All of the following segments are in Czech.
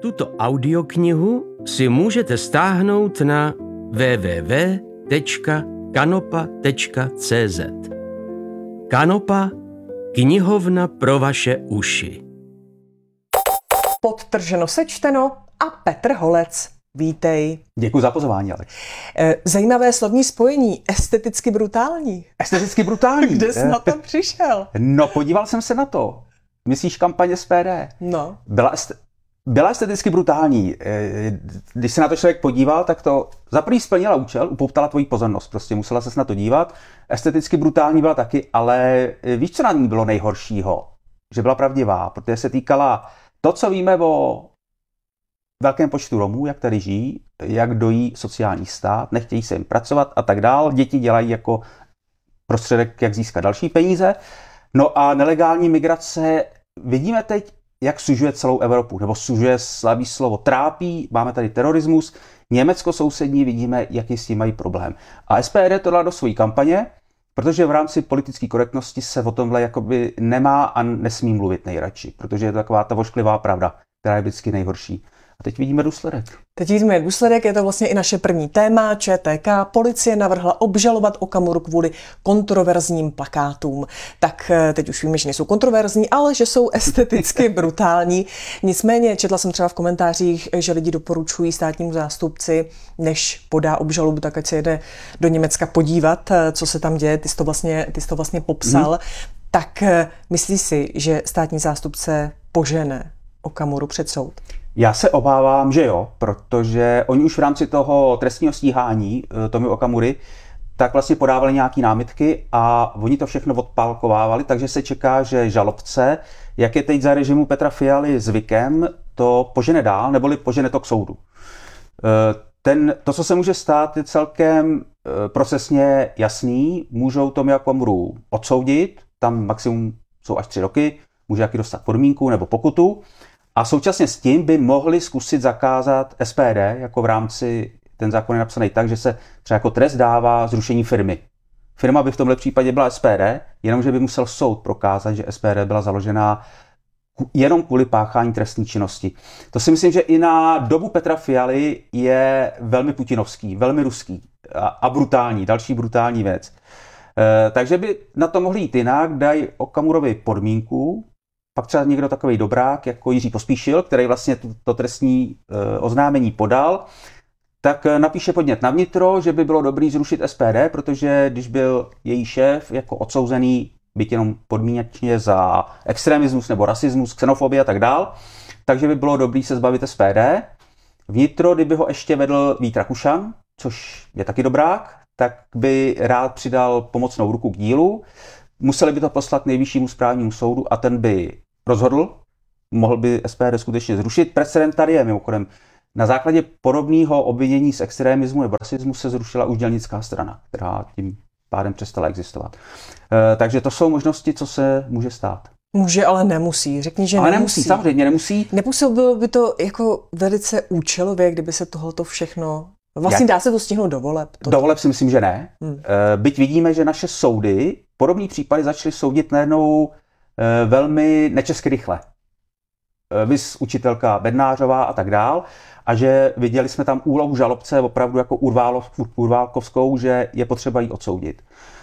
Tuto audioknihu si můžete stáhnout na www.kanopa.cz. Kanopa, knihovna pro vaše uši. Podtrženo sečteno a Petr Holec. Vítej. Děkuji za pozvání, Alex. Zajímavé slovní spojení. Esteticky brutální. Esteticky brutální. Kde jsi na to přišel? No, podíval jsem se na to. Myslíš kampaně SPD? No. Byla esteticky brutální. Když se na to člověk podíval, tak to za první splnila účel, upoutala tvoji pozornost. Prostě musela ses na to dívat. Esteticky brutální byla taky, ale víš, co na ní bylo nejhoršího? Že byla pravdivá, protože se týkala to, co víme o velkém počtu Romů, jak tady žijí, jak dojí sociální stát, nechtějí se jim pracovat a tak dál. Děti dělají jako prostředek, jak získat další peníze. No a nelegální migrace, vidíme teď, jak sužuje celou Evropu, nebo sužuje slabý slovo, trápí, máme tady terorismus, Německo sousední, vidíme, jaký s tím mají problém. A SPD to dala do své kampaně, protože v rámci politické korektnosti se o tomhle jakoby nemá a nesmí mluvit nejradši, protože je to taková ta vošklivá pravda, která je vždycky nejhorší. A teď vidíme důsledek. Je to vlastně i naše první téma. ČTK, policie navrhla obžalovat Okamuru kvůli kontroverzním plakátům. Tak teď už víme, že nejsou kontroverzní, ale že jsou esteticky brutální. Nicméně četla jsem třeba v komentářích, že lidi doporučují státnímu zástupci, než podá obžalobu, tak ať se jede do Německa podívat, co se tam děje. Ty jsi to vlastně popsal. Tak myslíš si, že státní zástupce požene Okamuru před soud? Já se obávám, že jo, protože oni už v rámci toho trestního stíhání Tomia Okamury tak vlastně podávali nějaké námitky a oni to všechno odpálkovávali, takže se čeká, že žalobce, jak je teď za režimu Petra Fialy zvykem, to požene dál, neboli požene to k soudu. To, co se může stát, je celkem procesně jasný. Můžou Tomia Okamuru odsoudit, tam maximum jsou až 3 roky, může jaký dostat podmínku nebo pokutu. A současně s tím by mohli zkusit zakázat SPD, jako v rámci, ten zákon je napsaný tak, že se třeba jako trest dává zrušení firmy. Firma by v tomhle případě byla SPD, jenomže by musel soud prokázat, že SPD byla založená jenom kvůli páchání trestní činnosti. To si myslím, že i na dobu Petra Fialy je velmi putinovský, velmi ruský a brutální, další brutální věc. Takže by na to mohli jít jinak, dají Okamurovi podmínku, pak třeba někdo takový dobrák, jako Jiří Pospíšil, který vlastně to trestní oznámení podal, tak napíše podnět na vnitro, že by bylo dobrý zrušit SPD, protože když byl její šéf jako odsouzený, byť jenom podmínečně za extremismus nebo rasismus, xenofobie a tak dál, takže by bylo dobrý se zbavit SPD. Vnitro, kdyby ho ještě vedl Vít Rakušan, což je taky dobrák, tak by rád přidal pomocnou ruku k dílu. Museli by to poslat nejvyššímu správnímu soudu a ten by rozhodl, mohl by SPD skutečně zrušit. Precedent tady je mimochodem. Na základě podobného obvinění z extremismu nebo rasismu se zrušila už dělnická strana, která tím pádem přestala existovat. Takže to jsou možnosti, co se může stát. Může, ale nemusí. Řekni, že ale nemusí. Samozřejmě nemusí. Nepůsobilo by to jako velice účelově, kdyby se tohoto všechno... Vlastně dá se to stihnout do voleb. Do voleb si myslím, že ne. Byť vidíme, že naše soudy podobný případy začaly soudit najednou velmi nečesky rychle. Vys učitelka Bednářová a tak dál. A že viděli jsme tam úlohu žalobce opravdu jako urválkovskou, že je potřeba jí odsoudit.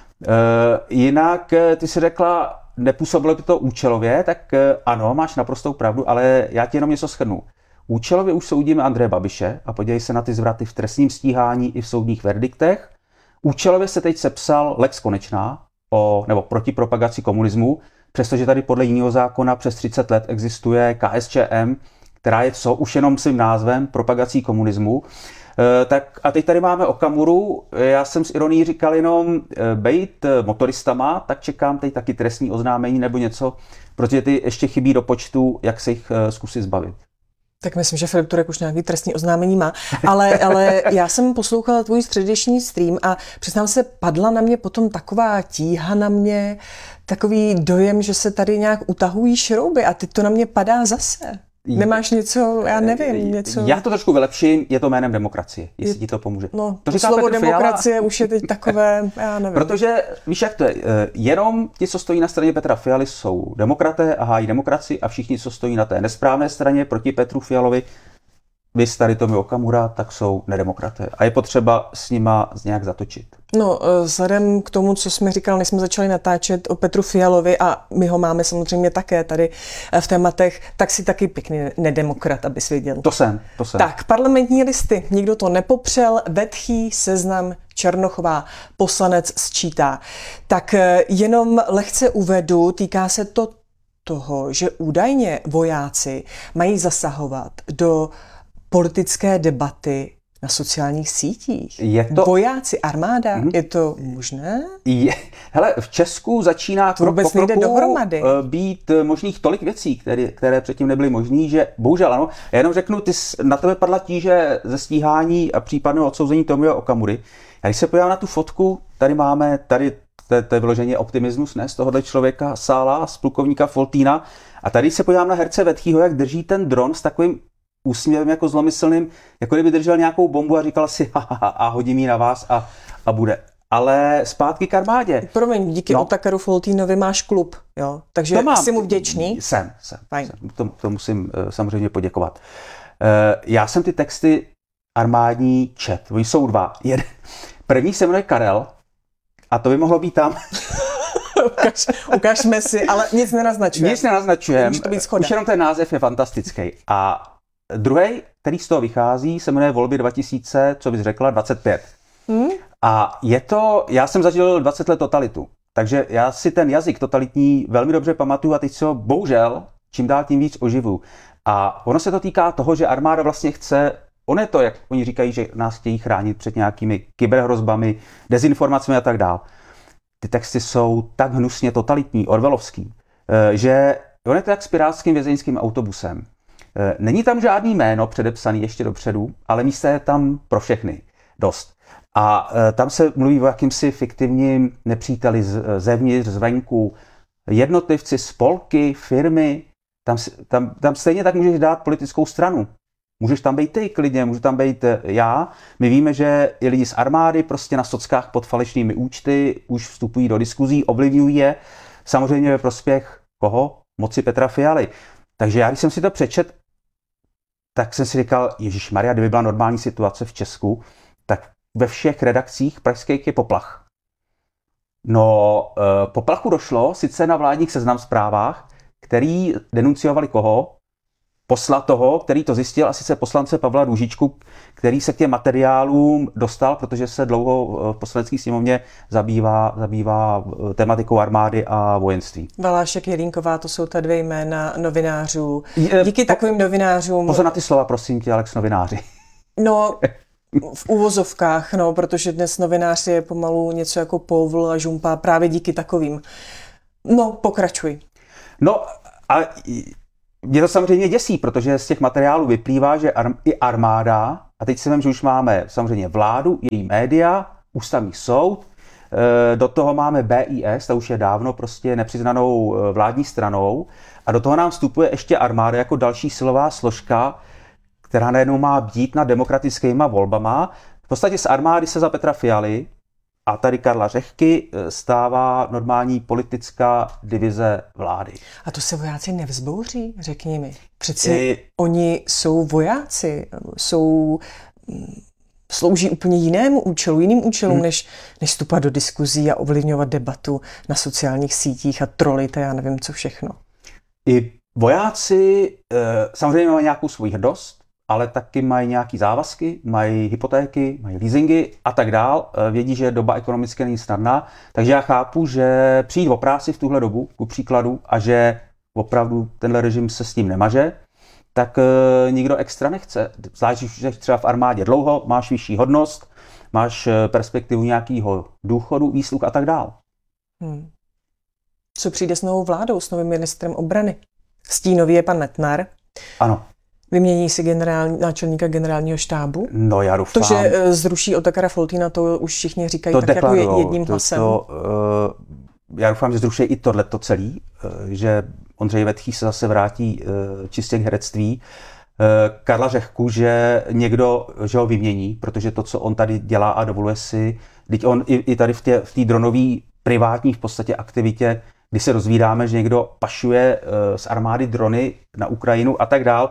Jinak ty si řekla, nepůsobilo by to účelově, tak ano, máš naprostou pravdu, ale já ti jenom něco shrnu. Účelově už soudíme Andreje Babiše a podívej se na ty zvraty v trestním stíhání i v soudních verdiktech. Účelově se teď sepsal Lex Konečná nebo proti propagaci komunismu, přestože tady podle jiného zákona přes 30 let existuje KSČM, která je už jenom svým názvem propagací komunismu. Tak a teď tady máme Okamuru. Já jsem s ironií říkal jenom bejt motoristama, tak čekám teď taky trestní oznámení nebo něco, protože ty ještě chybí do počtu, jak se jich zkusit zbavit. Tak myslím, že Filip Turek už nějaký trestní oznámení má, ale já jsem poslouchala tvůj středeční stream a přiznám se, padla na mě potom taková tíha na mě, takový dojem, že se tady nějak utahují šrouby a teď to na mě padá zase. Nemáš něco, já nevím, něco... Já to trošku vylepším, je to jménem demokracie, jestli ti to pomůže. No, to slovo demokracie už je teď takové, já nevím. Protože, víš jak to je, jenom ti, co stojí na straně Petra Fialy, jsou demokraté a hájí demokracii a všichni, co stojí na té nesprávné straně proti Petru Fialovi, vys tady Tomio Okamura, tak jsou nedemokraté. A je potřeba s nima nějak zatočit. No, vzhledem k tomu, co jsme říkal, než jsme začali natáčet o Petru Fialovi, a my ho máme samozřejmě také tady v tématech, tak si taky pěkný nedemokrat, abys věděl. To jsem. Tak, parlamentní listy, nikdo to nepopřel, vetchý seznam Černochová, poslanec sčítá. Tak jenom lehce uvedu, týká se to toho, že údajně vojáci mají zasahovat do politické debaty na sociálních sítích. Vojáci, armáda, je to možné? Hele, v Česku začíná krok po kroku být možných tolik věcí, které předtím nebyly možné, že bohužel ano. Já jenom řeknu, na tebe padla tíže ze stíhání a případného odsouzení Tomia Okamury. Já když se podívám na tu fotku, to je vyloženě optimismus, ne, z tohohle člověka Sála, z plukovníka Foltýna. A tady se podívám na herce Vetchýho, jak drží ten dron s takovým úsměvem jako zlomyslným, jako kdyby držel nějakou bombu a říkal si a hodím ji na vás a bude. Ale zpátky k armádě. Promiň, díky Otakaru Foltýnovi máš klub, jo? Takže jsi mu vděčný? Jsem. To musím samozřejmě poděkovat. Já jsem ty texty armádní čet. Oni jsou dva. První se jmenuje Karel a to by mohlo být tam. Ukažme si, ale nic nenaznačujeme. Nic nenaznačujeme. Už jenom ten název je fantastický. A druhý, který z toho vychází, se jmenuje Volby 2000, co bys řekla, 25. A já jsem zažil 20 let totalitu, takže já si ten jazyk totalitní velmi dobře pamatuju a teď se ho bohužel čím dál tím víc oživu. A ono se to týká toho, že armáda vlastně chce, ono je to, jak oni říkají, že nás chtějí chránit před nějakými kyberhrozbami, dezinformacemi a tak dál. Ty texty jsou tak hnusně totalitní, orwellovský, že ono je to jak s pirátským vězeňským autobusem. Není tam žádný jméno předepsaný ještě dopředu, ale místa je tam pro všechny dost. A tam se mluví o jakýmsi fiktivním nepříteli zevnitř, zvenku, jednotlivci, spolky, firmy. Tam stejně tak můžeš dát politickou stranu. Můžeš tam být ty klidně, můžu tam být já. My víme, že i lidi z armády prostě na sockách pod falešnými účty už vstupují do diskuzí, ovlivňují je. Samozřejmě ve prospěch koho? Moci Petra Fialy. Takže já, když jsem si to přečet, tak jsem si říkal, ježišmarja, kdyby byla normální situace v Česku, tak ve všech redakcích pražských je poplach. No, poplachu došlo sice na vládních seznam zprávách, který denunciovali koho? Posla toho, který to zjistil, a sice poslance Pavla Růžičku, který se k těm materiálům dostal, protože se dlouho v poslanecké sněmovně zabývá tematikou armády a vojenství. Valášek, Jelínková, to jsou ta dvě jména novinářů. Díky takovým novinářům... Pozor na ty slova, prosím tě, Alex, novináři. No, v úvozovkách, protože dnes novinář je pomalu něco jako Povl a Žumpa právě díky takovým. No, pokračuj. No, a mě to samozřejmě děsí, protože z těch materiálů vyplývá, že i armáda, a teď si vím, že už máme samozřejmě vládu, její média, ústavní soud, do toho máme BIS, ta už je dávno prostě nepřiznanou vládní stranou, a do toho nám vstupuje ještě armáda jako další silová složka, která najednou má být nad demokratickýma volbama. V podstatě z armády se za Petra Fialy a tady Karla Řehky stává normální politická divize vlády. A to se vojáci nevzbouří, řekni mi. Přeci oni jsou vojáci, slouží úplně jiným účelům, než vstupat do diskuzí a ovlivňovat debatu na sociálních sítích a trolit a já nevím co všechno. I vojáci samozřejmě mají nějakou svoji hrdost, ale taky mají nějaký závazky, mají hypotéky, mají leasingy a tak dál. Vědí, že doba ekonomicky není snadná, takže já chápu, že přijít o práci v tuhle dobu, ku příkladu, a že opravdu tenhle režim se s tím nemaže, tak nikdo extra nechce. Zvlášť, že třeba v armádě dlouho, máš vyšší hodnost, máš perspektivu nějakého důchodu, výsluh a tak dál. Co přijde s novou vládou, s novým ministrem obrany? Stínový je pan Metnar. Ano. Vymění si náčelníka generálního štábu? No, já doufám. To, že zruší Otakara Foltýna, to už všichni říkají to tak jako jedním hlasem. Já doufám, že zruší i tohleto celý, že Ondřej Vetchý se zase vrátí čistě k herectví. Karla Řehku, že někdo že ho vymění, protože to, co on tady dělá a dovoluje si, teď on i tady v té dronové privátní v podstatě aktivitě, kdy se dozvídáme, že někdo pašuje z armády drony na Ukrajinu a tak dál,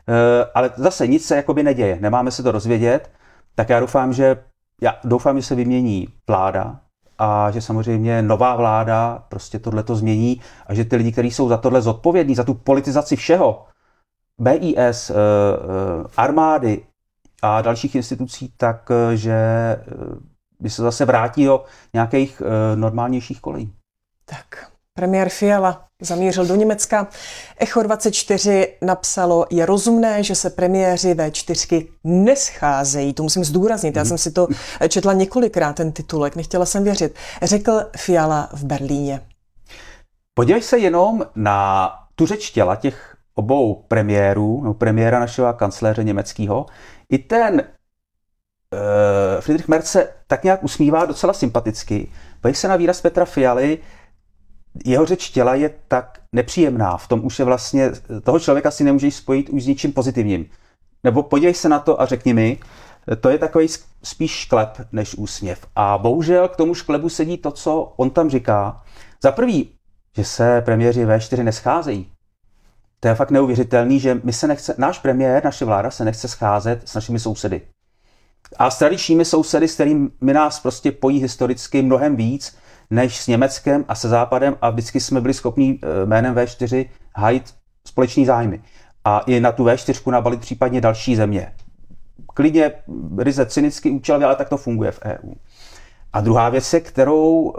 Ale zase nic se jakoby neděje, nemáme se to dozvědět, tak já doufám, že se vymění vláda a že samozřejmě nová vláda prostě tohleto změní a že ty lidi, kteří jsou za tohle zodpovědní, za tu politizaci všeho, BIS, armády a dalších institucí, takže by se zase vrátí do nějakých normálnějších kolejí. Tak, premiér Fiala zamířil do Německa. Echo 24 napsalo, je rozumné, že se premiéři V4 nescházejí. To musím zdůraznit, já jsem si to četla několikrát, ten titulek, nechtěla jsem věřit. Řekl Fiala v Berlíně. Podívej se jenom na tu řeč těla těch obou premiérů, no premiéra našeho a kancléře německého. I ten Friedrich Merz se tak nějak usmívá docela sympaticky. Podívej se na výraz Petra Fialy, jeho řeč těla je tak nepříjemná. V tom už je vlastně, toho člověka si nemůžeš spojit už s ničím pozitivním. Nebo podívej se na to a řekni mi, to je takový spíš šklep než úsměv. A bohužel k tomu šklebu sedí to, co on tam říká. Za prvý, že se premiéři V4 nescházejí. To je fakt neuvěřitelný, že náš premiér, naše vláda se nechce scházet s našimi sousedy. A s tradičními sousedy, s kterými nás prostě pojí historicky mnohem víc, než s Německem a se Západem a vždycky jsme byli schopni jménem V4 hájit společný zájmy. A i na tu V4 nabalit případně další země. Klidně ryze cynicky účelově, ale tak to funguje v EU. A druhá věc je, kterou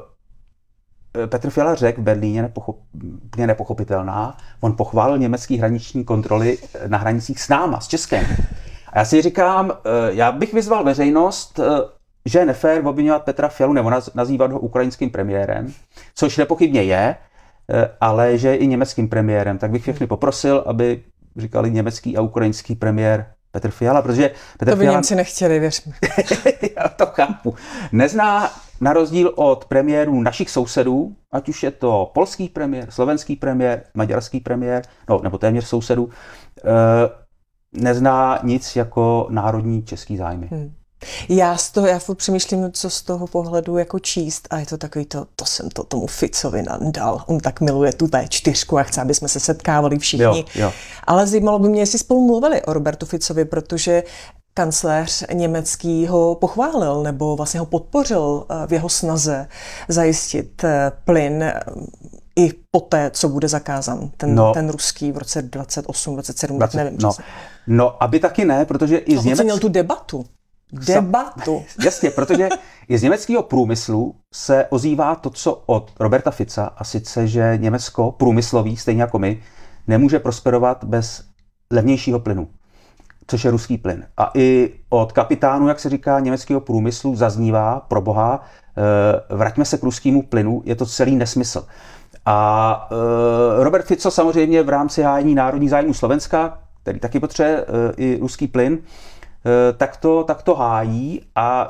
Petr Fiala řekl v Berlíně, nepochopitelná. On pochválil německý hraniční kontroly na hranicích s náma, s Českem. A já si říkám, já bych vyzval veřejnost, že je nefér obviňovat Petra Fialu nebo nazývat ho ukrajinským premiérem, což nepochybně je, ale že je i německým premiérem. Tak bych všechny poprosil, aby říkali německý a ukrajinský premiér Petr Fiala, protože Petr to by Němci nechtěli, věř mi. Já to chápu. Nezná na rozdíl od premiérů našich sousedů, ať už je to polský premiér, slovenský premiér, maďarský premiér, nebo téměř sousedů, nezná nic jako národní český zájmy. Já přemýšlím, co z toho pohledu jako číst a je to takový to jsem to tomu Ficovi dal. On tak miluje tu V4 a chce, aby jsme se setkávali všichni. Jo. Ale zajímalo by mě, jestli spolu mluvili o Robertu Ficovi, protože kancléř německý ho pochválil nebo vlastně ho podpořil v jeho snaze zajistit plyn i poté, co bude zakázán ten ruský v roce 28, 27, nevím. No, aby taky ne, protože i z Německa... tu debatu. Jasně, protože i z německého průmyslu se ozývá to, co od Roberta Fica, a sice, že Německo průmyslový, stejně jako my, nemůže prosperovat bez levnějšího plynu, což je ruský plyn. A i od kapitánů, jak se říká, německého průmyslu zaznívá, pro boha, vraťme se k ruskému plynu, je to celý nesmysl. A Robert Fico samozřejmě v rámci hájení národní zájmu Slovenska, který taky potřebuje i ruský plyn, tak to hájí a